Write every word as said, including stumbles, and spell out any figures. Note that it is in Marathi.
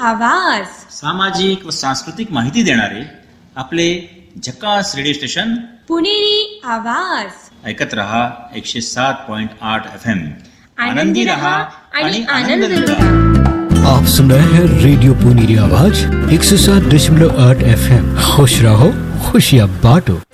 आवाज. सामाजिक व सांस्कृतिक माहिती देणारे आपले झकास रेडिओ स्टेशन पुणेरी आवाज. ऐकत रहा एकशे सात पॉइंट आठ एफ एम. आनंदी रहा आणि आनंद लुटा. आप सुन रहे हैं रेडियो पुनेरी आवाज एक सौ सात दशमलव आठ एफ एम. खुश रहो खुशियाँ बांटो.